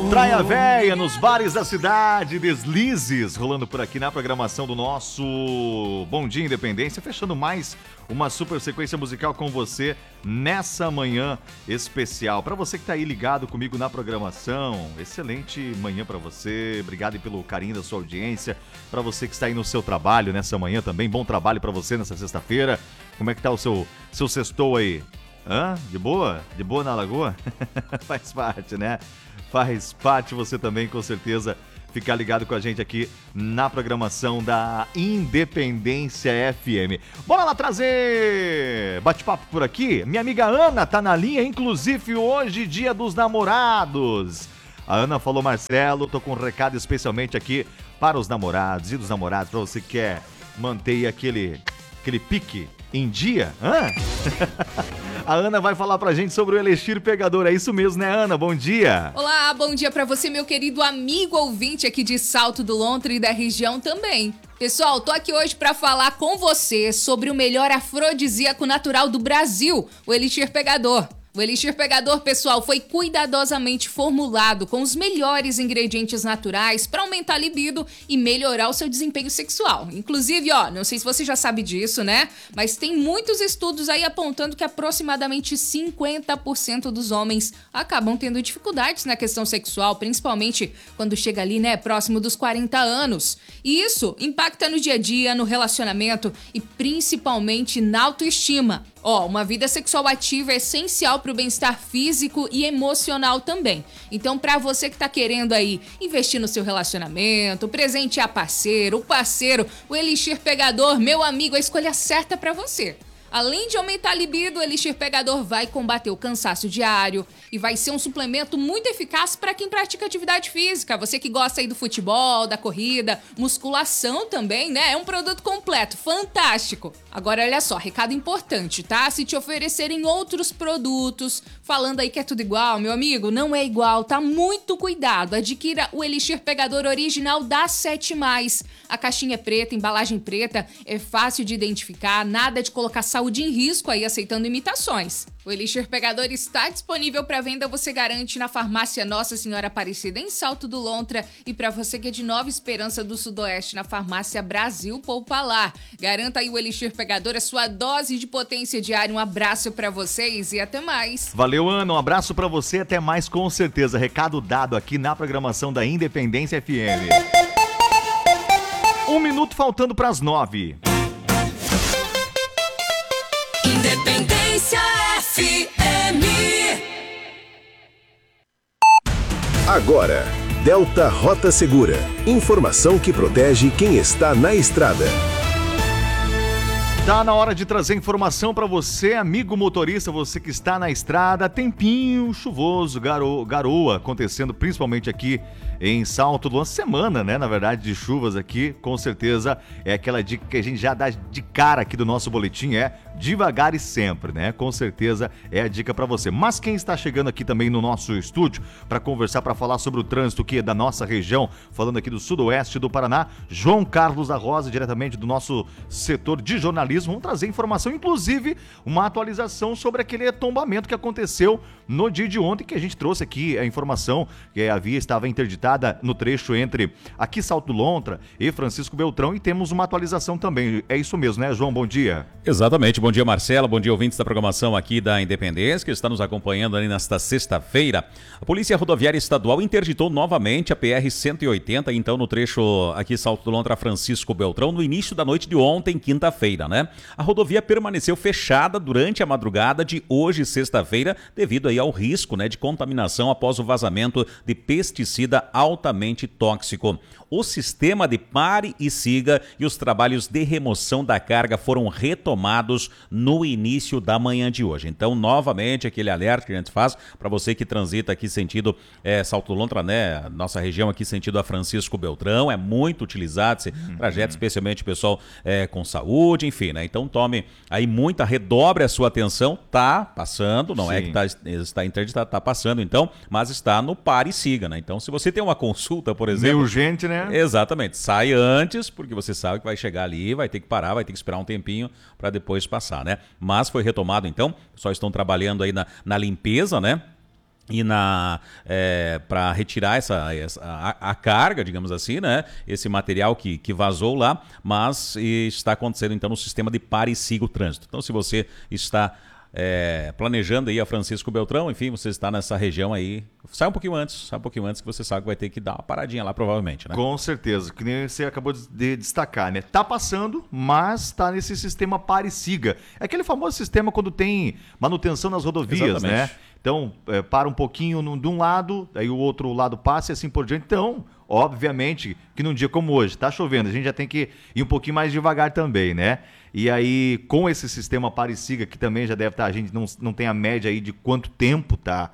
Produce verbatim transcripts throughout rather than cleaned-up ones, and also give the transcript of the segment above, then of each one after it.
Traia Véia nos bares da cidade, deslizes rolando por aqui na programação do nosso Bom Dia Independência, fechando mais uma super sequência musical com você nessa manhã especial. Para você que tá aí ligado comigo na programação, excelente manhã para você, obrigado aí pelo carinho da sua audiência. Para você que está aí no seu trabalho nessa manhã também, bom trabalho para você nessa sexta-feira. Como é que tá o seu, seu sextou aí? Hã? De boa? De boa na lagoa? Faz parte, né? Faz parte você também, com certeza, ficar ligado com a gente aqui na programação da Independência F M. Bora lá trazer bate-papo por aqui. Minha amiga Ana tá na linha, inclusive hoje, dia dos namorados. A Ana falou, Marcelo, tô com um recado especialmente aqui para os namorados e dos namorados, para você que quer manter aquele, aquele pique em dia. Hã? A Ana vai falar pra gente sobre o Elixir Pegador. É isso mesmo, né, Ana? Bom dia. Olá, bom dia pra você, meu querido amigo ouvinte aqui de Salto do Lontra e da região também. Pessoal, tô aqui hoje pra falar com você sobre o melhor afrodisíaco natural do Brasil, o Elixir Pegador. O Elixir Pegador, pessoal, foi cuidadosamente formulado com os melhores ingredientes naturais para aumentar a libido e melhorar o seu desempenho sexual. Inclusive, ó, não sei se você já sabe disso, né? Mas tem muitos estudos aí apontando que aproximadamente cinquenta por cento dos homens acabam tendo dificuldades na questão sexual, principalmente quando chega ali, né, próximo dos quarenta anos. E isso impacta no dia a dia, no relacionamento e principalmente na autoestima. Ó, uma vida sexual ativa é essencial para o bem-estar físico e emocional também. Então, para você que tá querendo aí investir no seu relacionamento, presentear parceiro, o parceiro, o Elixir Pegador, meu amigo, a escolha certa para você. Além de aumentar a libido, o Elixir Pegador vai combater o cansaço diário e vai ser um suplemento muito eficaz para quem pratica atividade física. Você que gosta aí do futebol, da corrida, musculação também, né? É um produto completo, fantástico. Agora, olha só, recado importante, tá? Se te oferecerem outros produtos, falando aí que é tudo igual, meu amigo, não é igual, tá? Muito cuidado. Adquira o Elixir Pegador original da sete mais. A caixinha é preta, embalagem preta, é fácil de identificar, nada de colocar saúde em risco aí aceitando imitações. O Elixir Pegador está disponível para venda, você garante na farmácia Nossa Senhora Aparecida em Salto do Lontra e para você que é de Nova Esperança do Sudoeste na farmácia Brasil Poupa Lá. Garanta aí o Elixir Pegador, a sua dose de potência diária. Um abraço para vocês e até mais. Valeu, Ana, um abraço para você, até mais com certeza. Recado dado aqui na programação da Independência F M. Um minuto faltando para as nove. Independência F M. Agora, Delta Rota Segura. Informação que protege quem está na estrada. Tá na hora de trazer informação para você, amigo motorista, você que está na estrada. Tempinho chuvoso, garo, garoa acontecendo principalmente aqui em Salto do Lontra. Semana, né, na verdade, de chuvas aqui, com certeza é aquela dica que a gente já dá de cara aqui do nosso boletim, é devagar e sempre, né? Com certeza é a dica para você. Mas quem está chegando aqui também no nosso estúdio para conversar, para falar sobre o trânsito que é da nossa região, falando aqui do sudoeste do Paraná, João Carlos da Rosa, diretamente do nosso setor de jornalismo. Vamos trazer informação, inclusive uma atualização sobre aquele tombamento que aconteceu no dia de ontem, que a gente trouxe aqui a informação que a via estava interditada no trecho entre aqui Salto do Lontra e Francisco Beltrão, e temos uma atualização também. É isso mesmo, né, João? Bom dia. Exatamente. Bom dia, Marcelo. Bom dia, ouvintes da programação aqui da Independência, que está nos acompanhando ali nesta sexta-feira. A Polícia Rodoviária Estadual interditou novamente a P R cento e oitenta, então no trecho aqui Salto do Lontra Francisco Beltrão, no início da noite de ontem, quinta-feira, né? A rodovia permaneceu fechada durante a madrugada de hoje, sexta-feira, devido aí ao risco, né, de contaminação após o vazamento de pesticida altamente tóxico. O sistema de pare e siga e os trabalhos de remoção da carga foram retomados no início da manhã de hoje. Então, novamente, aquele alerta que a gente faz para você que transita aqui sentido é, Salto do Lontra, né? Nossa região aqui sentido a Francisco Beltrão, é muito utilizado esse uhum. trajeto, especialmente o pessoal é, com saúde, enfim, né? Então, tome aí muita, redobre a sua atenção, tá passando, não Sim. é que tá, está interditado, tá passando, então, mas está no pare e siga, né? Então, se você tem uma consulta, por exemplo... Meio urgente, né? Exatamente, sai antes, porque você sabe que vai chegar ali, vai ter que parar, vai ter que esperar um tempinho para depois passar, né? Mas foi retomado então, só estão trabalhando aí na, na limpeza, né? e na é, para retirar essa, essa a, a carga, digamos assim, né? Esse material que, que vazou lá, mas está acontecendo então no sistema de pare e siga o trânsito. Então, se você está é, planejando aí a Francisco Beltrão, enfim, você está nessa região aí, sai um pouquinho antes, sai um pouquinho antes que você sabe que vai ter que dar uma paradinha lá, provavelmente, né? Com certeza, que nem você acabou de destacar, né? Tá passando, mas tá nesse sistema pare e siga. É aquele famoso sistema quando tem manutenção nas rodovias, exatamente, né? Então, é, para um pouquinho num, de um lado, aí o outro lado passa e assim por diante. Então, obviamente, que num dia como hoje, tá chovendo, a gente já tem que ir um pouquinho mais devagar também, né? E aí, com esse sistema pare e siga, que também já deve estar, a gente não, não tem a média aí de quanto tempo tá,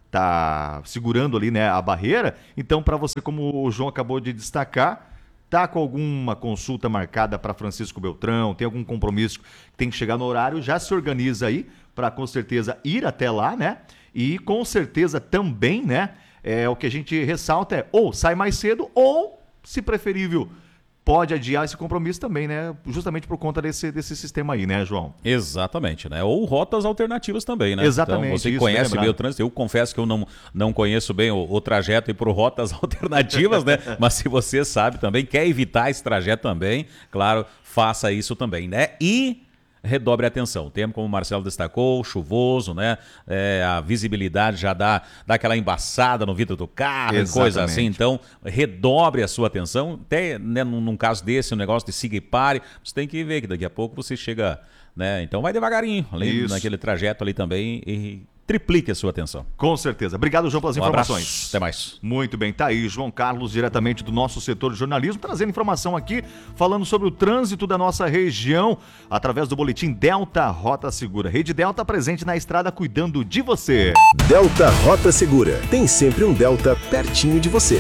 tá segurando ali, né, a barreira. Então, para você, como o João acabou de destacar, tá com alguma consulta marcada para Francisco Beltrão, tem algum compromisso que tem que chegar no horário, já se organiza aí para com certeza ir até lá, né? E com certeza também, né? É, o que a gente ressalta é ou sai mais cedo ou, se preferível, pode adiar esse compromisso também, né? Justamente por conta desse, desse sistema aí, né, João? Exatamente, né? Ou rotas alternativas também, né? Exatamente. Então, você isso, conhece bem o trânsito. Eu confesso que eu não, não conheço bem o, o trajeto e por rotas alternativas, né? Mas se você sabe também, quer evitar esse trajeto também, claro, faça isso também, né? E redobre a atenção. O tempo, como o Marcelo destacou, chuvoso, né? É, a visibilidade já dá, dá aquela embaçada no vidro do carro, e coisa assim. Então, redobre a sua atenção. Até, né, num, num caso desse, um negócio de siga e pare, você tem que ver que daqui a pouco você chega, né? Então, vai devagarinho, ali naquele trajeto ali também e triplique a sua atenção. Com certeza. Obrigado, João, pelas um informações. Abraço. Até mais. Muito bem, tá aí João Carlos, diretamente do nosso setor de jornalismo, trazendo informação aqui, falando sobre o trânsito da nossa região, através do boletim Delta Rota Segura. Rede Delta presente na estrada, cuidando de você. Delta Rota Segura. Tem sempre um Delta pertinho de você.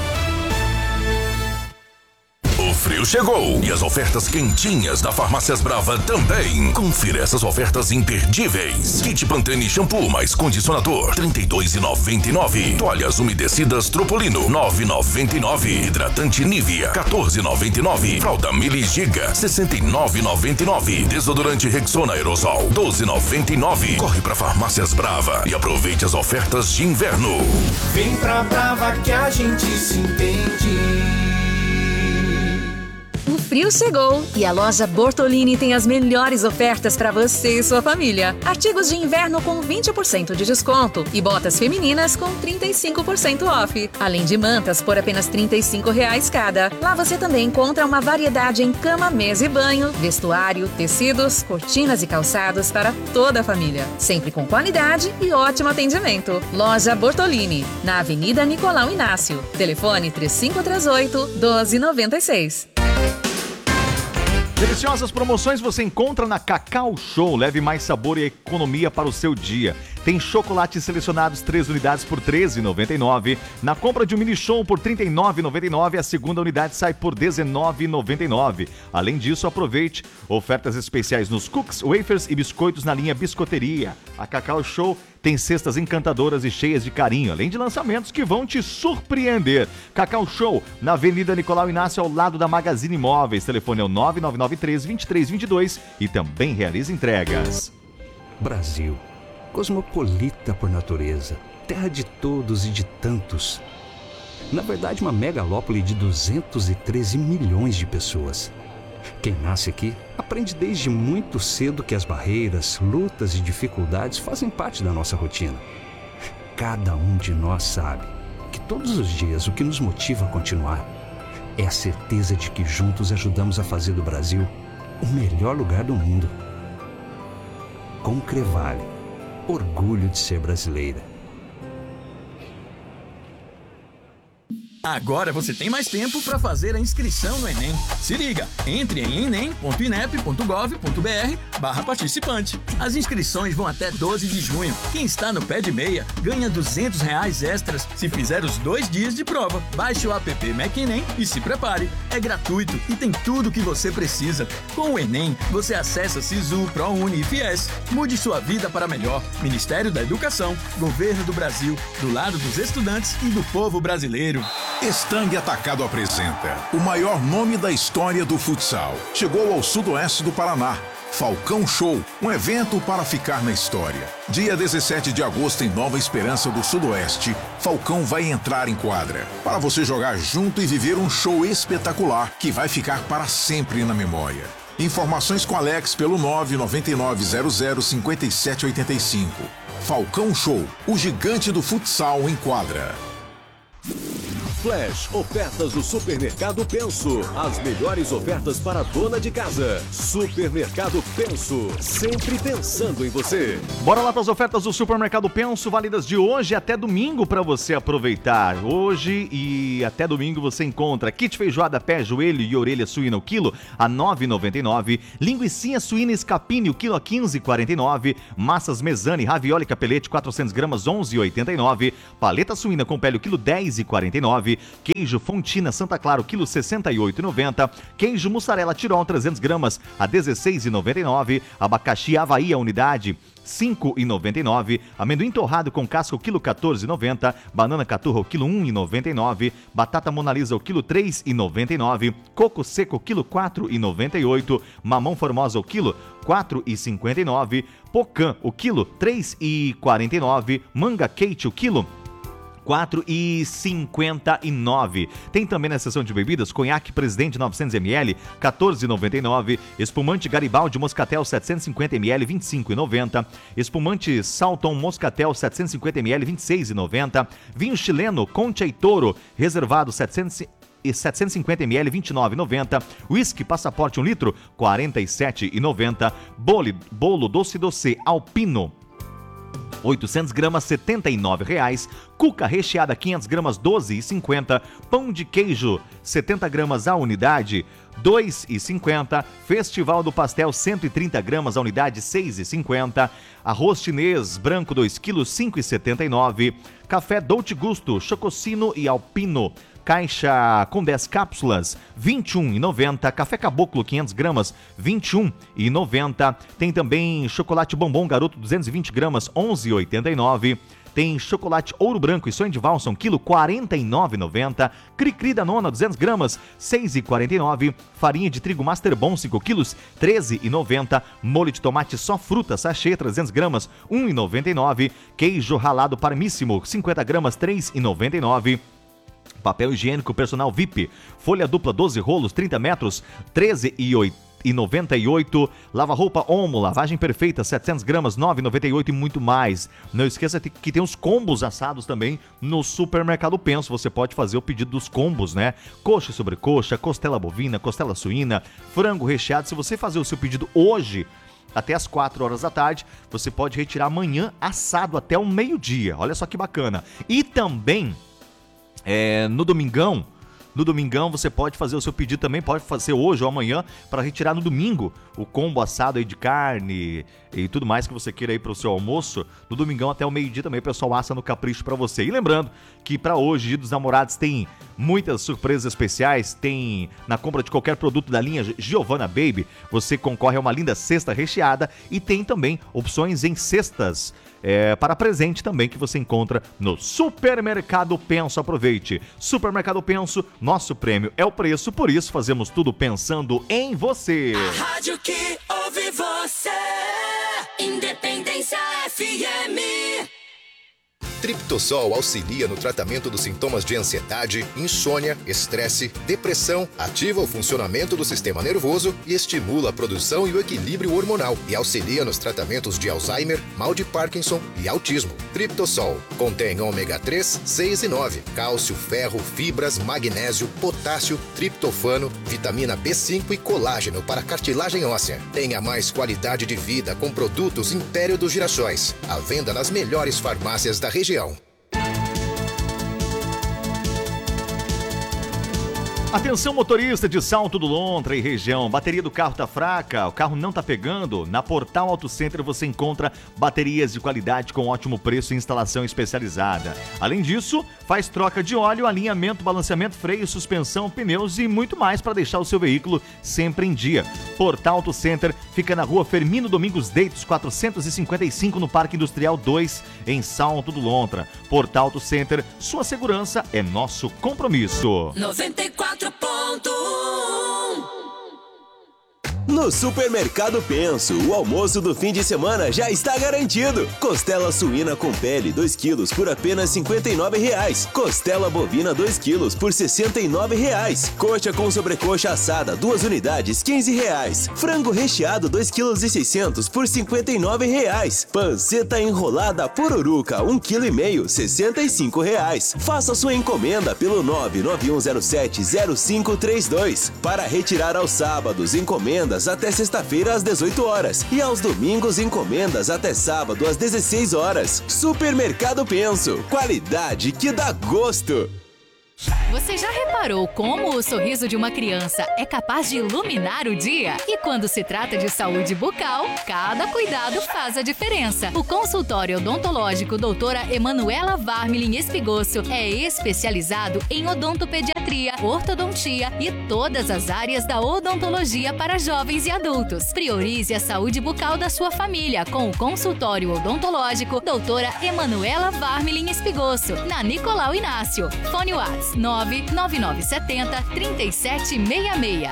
O frio chegou e as ofertas quentinhas da Farmácias Brava também. Confira essas ofertas imperdíveis. Kit Pantene shampoo mais condicionador, trinta e dois reais e noventa e nove centavos. Toalhas umedecidas Tropolino, nove reais e noventa e nove centavos. Hidratante Nivea, quatorze reais e noventa e nove centavos. Fralda Mili Giga, sessenta e nove reais e noventa e nove centavos. Desodorante Rexona Aerosol, doze reais e noventa e nove centavos. Corre pra Farmácias Brava e aproveite as ofertas de inverno. Vem pra Brava que a gente se entende. O frio chegou e a loja Bortolini tem as melhores ofertas para você e sua família. Artigos de inverno com vinte por cento de desconto e botas femininas com trinta e cinco por cento off. Além de mantas por apenas trinta e cinco reais cada. Lá você também encontra uma variedade em cama, mesa e banho, vestuário, tecidos, cortinas e calçados para toda a família. Sempre com qualidade e ótimo atendimento. Loja Bortolini, na Avenida Nicolau Inácio. Telefone três cinco três oito, doze noventa e seis. Deliciosas promoções você encontra na Cacau Show. Leve mais sabor e economia para o seu dia. Tem chocolates selecionados, três unidades por treze reais e noventa e nove centavos. Na compra de um mini show por trinta e nove reais e noventa e nove centavos, a segunda unidade sai por dezenove reais e noventa e nove centavos. Além disso, aproveite ofertas especiais nos cookies, wafers e biscoitos na linha Biscoteria. A Cacau Show tem cestas encantadoras e cheias de carinho, além de lançamentos que vão te surpreender. Cacau Show, na Avenida Nicolau Inácio, ao lado da Magazine Imóveis. Telefone é o nove nove nove três, vinte e três vinte e dois e também realiza entregas. Brasil, cosmopolita por natureza, terra de todos e de tantos. Na verdade, uma megalópole de duzentos e treze milhões de pessoas. Quem nasce aqui aprende desde muito cedo que as barreiras, lutas e dificuldades fazem parte da nossa rotina. Cada um de nós sabe que todos os dias o que nos motiva a continuar é a certeza de que juntos ajudamos a fazer do Brasil o melhor lugar do mundo. Concrevale, orgulho de ser brasileira. Agora você tem mais tempo para fazer a inscrição no Enem. Se liga, entre em enem ponto inep ponto gov ponto br barra participante. As inscrições vão até doze de junho. Quem está no pé de meia ganha duzentos reais extras se fizer os dois dias de prova. Baixe o app Mac Enem e se prepare. É gratuito e tem tudo o que você precisa. Com o Enem, você acessa Sisu, ProUni e Fies. Mude sua vida para melhor. Ministério da Educação, Governo do Brasil, do lado dos estudantes e do povo brasileiro. Estang Atacado apresenta o maior nome da história do futsal. Chegou ao sudoeste do Paraná. Falcão Show, um evento para ficar na história. Dia dezessete de agosto em Nova Esperança do Sudoeste, Falcão vai entrar em quadra para você jogar junto e viver um show espetacular que vai ficar para sempre na memória. Informações com Alex pelo nove nove nove zero zero cinco sete oito cinco. Falcão Show, o gigante do futsal em quadra. Flash, ofertas do Supermercado Penso. As melhores ofertas para a dona de casa. Supermercado Penso, sempre pensando em você. Bora lá para as ofertas do Supermercado Penso, válidas de hoje até domingo para você aproveitar. Hoje e até domingo você encontra kit feijoada, pé, joelho e orelha suína o quilo a nove reais e noventa e nove centavos, linguicinha suína escapine o quilo a quinze reais e quarenta e nove centavos, massas Mesane, ravioli capelete quatrocentas gramas onze reais e oitenta e nove centavos, paleta suína com pele o quilo dez reais e quarenta e nove centavos, queijo Fontina Santa Clara o quilo sessenta e oito reais e noventa centavos, queijo mussarela Tirol trezentas gramas a dezesseis reais e noventa e nove centavos, abacaxi Havaí a unidade cinco reais e noventa e nove centavos, amendoim torrado com casca o quilo quatorze reais e noventa centavos, banana caturra o quilo um real e noventa e nove centavos, batata Monalisa o quilo três reais e noventa e nove centavos, coco seco o quilo quatro reais e noventa e oito centavos, mamão formosa o quilo quatro reais e cinquenta e nove centavos, pocã o quilo três reais e quarenta e nove centavos, manga Kate o quilo quatro reais e cinquenta e nove centavos. Tem também na seção de bebidas conhaque Presidente novecentos mililitros, quatorze reais e noventa e nove centavos, espumante Garibaldi Moscatel setecentos e cinquenta mililitros, vinte e cinco reais e noventa centavos, espumante Salton Moscatel setecentos e cinquenta mililitros, vinte e seis reais e noventa centavos, vinho chileno Concha e Toro reservado setecentos e setecentos e cinquenta mililitros, vinte e nove reais e noventa centavos, whisky Passaporte um litro, quarenta e sete reais e noventa centavos, bolo, bolo doce doce Alpino oitocentas gramas, setenta e nove reais. Cuca recheada, quinhentas gramas, doze reais e cinquenta centavos. Pão de queijo, setenta gramas a unidade, dois reais e cinquenta centavos. Festival do Pastel, cento e trinta gramas a unidade, seis reais e cinquenta centavos. Arroz chinês branco, dois quilos, cinco reais e setenta e nove centavos. Café Dolce Gusto, Chococino e Alpino, caixa com dez cápsulas, vinte e um reais e noventa centavos. Café Caboclo, quinhentas gramas, vinte e um reais e noventa centavos. Tem também chocolate Bombom Garoto, duzentas e vinte gramas, onze reais e oitenta e nove centavos. Tem chocolate Ouro Branco e Sonho de Valsa, um quilo, quarenta e nove reais e noventa centavos. Cri-cri da Nona, duzentas gramas, seis reais e quarenta e nove centavos. Farinha de trigo Master Bom, cinco quilos, treze reais e noventa centavos. Molho de tomate só fruta, sachê, trezentas gramas, um real e noventa e nove centavos. Queijo ralado Parmíssimo, cinquenta gramas, três reais e noventa e nove centavos. Papel higiênico personal V I P, folha dupla doze rolos, trinta metros, treze reais e noventa e oito centavos. Lava-roupa Omo, lavagem perfeita, setecentas gramas, nove reais e noventa e oito centavos e muito mais. Não esqueça que tem os combos assados também no Supermercado Penso. Você pode fazer o pedido dos combos, né? Coxa e sobrecoxa, costela bovina, costela suína, frango recheado. Se você fazer o seu pedido hoje, até as quatro horas da tarde, você pode retirar amanhã assado até o meio-dia. Olha só que bacana. E também, é, no domingão, No domingão você pode fazer o seu pedido também, pode fazer hoje ou amanhã para retirar no domingo o combo assado aí de carne e tudo mais que você queira aí para o seu almoço. No domingão até o meio-dia também o pessoal assa no capricho para você. E lembrando que para hoje, Dia dos Namorados, tem muitas surpresas especiais. Tem na compra de qualquer produto da linha Giovanna Baby, você concorre a uma linda cesta recheada e tem também opções em cestas É, para presente também que você encontra no Supermercado Penso. Aproveite. Supermercado Penso, nosso prêmio é o preço, por isso fazemos tudo pensando em você. A rádio que ouve você, Independência F M. Triptosol auxilia no tratamento dos sintomas de ansiedade, insônia, estresse, depressão, ativa o funcionamento do sistema nervoso e estimula a produção e o equilíbrio hormonal e auxilia nos tratamentos de Alzheimer, mal de Parkinson e autismo. Triptosol contém ômega três, seis e nove, cálcio, ferro, fibras, magnésio, potássio, triptofano, vitamina B cinco e colágeno para cartilagem óssea. Tenha mais qualidade de vida com produtos Império dos Girassóis. À venda nas melhores farmácias da região. Atenção motorista de Salto do Lontra e região, bateria do carro tá fraca, o carro não tá pegando? Na Portal Auto Center você encontra baterias de qualidade com ótimo preço e instalação especializada. Além disso, faz troca de óleo, alinhamento, balanceamento, freio, suspensão, pneus e muito mais para deixar o seu veículo sempre em dia. Portal Auto Center fica na rua Fermino Domingos Deitos, quatrocentos e cinquenta e cinco, no Parque Industrial dois, em Salto do Lontra. Portal Auto Center, sua segurança é nosso compromisso. noventa e quatro ponto um No Supermercado Penso, o almoço do fim de semana já está garantido. Costela suína com pele, dois quilos, por apenas cinquenta e nove reais. Costela bovina, dois quilos, por sessenta e nove reais. Coxa com sobrecoxa assada, duas unidades, quinze reais. Frango recheado, dois quilos e seiscentos, por cinquenta e nove reais. Panceta enrolada pururuca, um quilo e meio, sessenta e cinco reais. Faça sua encomenda pelo nove nove um zero sete zero cinco três dois. Para retirar aos sábados, encomendas até sexta-feira às dezoito horas e aos domingos encomendas até sábado às dezesseis horas. Supermercado Penso, qualidade que dá gosto. Você já reparou como o sorriso de uma criança é capaz de iluminar o dia? E quando se trata de saúde bucal, cada cuidado faz a diferença. O consultório odontológico doutora Emanuela Varmilin Espigosso é especializado em odontopediatria, ortodontia e todas as áreas da odontologia para jovens e adultos. Priorize a saúde bucal da sua família com o consultório odontológico doutora Emanuela Varmilin Espigosso, na Nicolau Inácio. Fone WhatsApp nove nove nove sete zero três sete seis seis.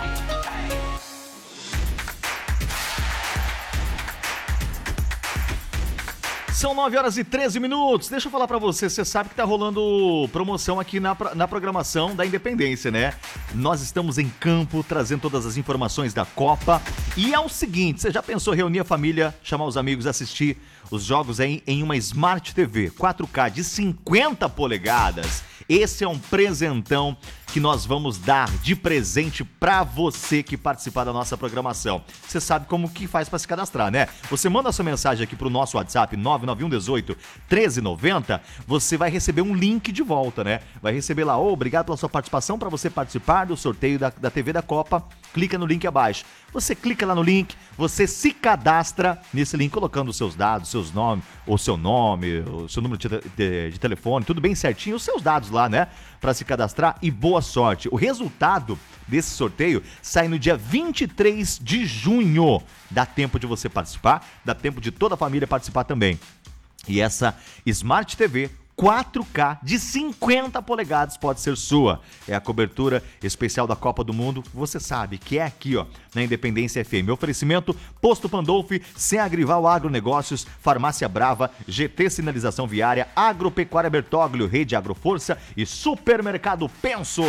São nove horas e treze minutos. Deixa eu falar pra você, você sabe que tá rolando promoção aqui na, na programação da Independência, né? Nós estamos em campo, trazendo todas as informações da Copa. E é o seguinte, você já pensou reunir a família, chamar os amigos, assistir os jogos aí em uma Smart T V quatro K de cinquenta polegadas? Esse é um presentão que nós vamos dar de presente pra você que participar da nossa programação. Você sabe como que faz pra se cadastrar, né? Você manda a sua mensagem aqui pro nosso WhatsApp nove nove um um oito treze noventa, você vai receber um link de volta, né? Vai receber lá, oh, obrigado pela sua participação, para você participar do sorteio da, da T V da Copa, clica no link abaixo. Você clica lá no link, você se cadastra nesse link, colocando os seus dados, seus nomes, o seu nome, o seu número de, de, de telefone, tudo bem certinho, os seus dados lá, né? Para se cadastrar e boa sorte. O resultado desse sorteio sai no dia vinte e três de junho. Dá tempo de você participar, dá tempo de toda a família participar também. E essa Smart T V quatro K de cinquenta polegadas pode ser sua. É a cobertura especial da Copa do Mundo. Você sabe que é aqui, ó, na Independência F M. Oferecimento: Posto Pandolfi, Seagrival Agronegócios, Farmácia Brava, G T Sinalização Viária, Agropecuária Bertoglio, Rede Agroforça e Supermercado Penso.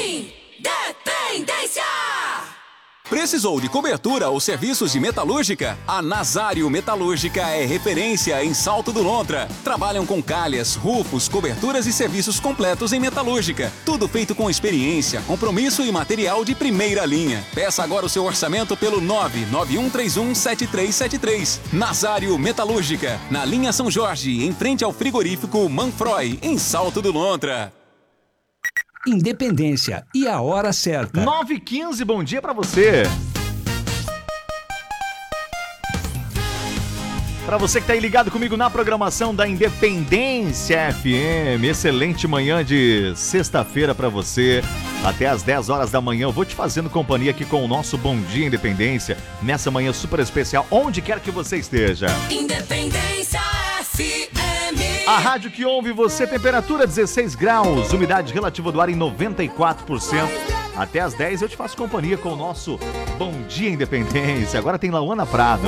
Independência! Precisou de cobertura ou serviços de metalúrgica? A Nazário Metalúrgica é referência em Salto do Lontra. Trabalham com calhas, rufos, coberturas e serviços completos em metalúrgica. Tudo feito com experiência, compromisso e material de primeira linha. Peça agora o seu orçamento pelo nove nove um três um sete três sete três. Nazário Metalúrgica, na linha São Jorge, em frente ao frigorífico Manfroy, em Salto do Lontra. Independência e a hora certa. nove e quinze, bom dia pra você. Pra você que tá aí ligado comigo na programação da Independência F M, excelente manhã de sexta-feira pra você. Até às dez horas da manhã eu vou te fazendo companhia aqui com o nosso Bom Dia Independência, nessa manhã super especial, onde quer que você esteja. Independência F M. A rádio que ouve você, temperatura dezesseis graus, umidade relativa do ar em noventa e quatro por cento. Até às dez eu te faço companhia com o nosso Bom Dia Independência. Agora tem Lauana Prado.